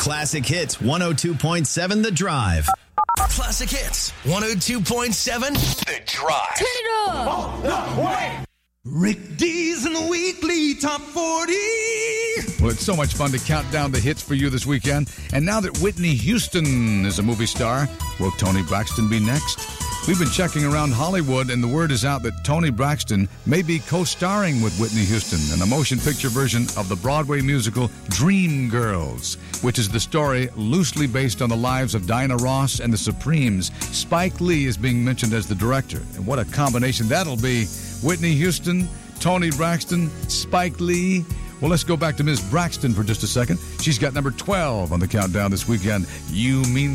Classic Hits 102.7 The Drive. Classic Hits 102.7 The Drive. Turn it up. Oh, no, wait. Rick D's in the weekly top 40. Well, it's so much fun to count down the hits for you this weekend. And now that Whitney Houston is a movie star, will Toni Braxton be next? We've been checking around Hollywood, and the word is out that Toni Braxton may be co-starring with Whitney Houston in a motion picture version of the Broadway musical Dreamgirls, which is the story loosely based on the lives of Diana Ross and the Supremes. Spike Lee is being mentioned as the director. And what a combination that'll be. Whitney Houston, Toni Braxton, Spike Lee. Well, let's go back to Ms. Braxton for just a second. She's got number 12 on the countdown this weekend. You Mean